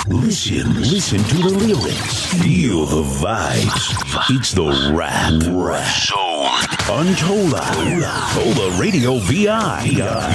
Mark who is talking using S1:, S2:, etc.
S1: Listen to the lyrics. Feel the vibes. It's the Rap Zone. Untold Radio VI.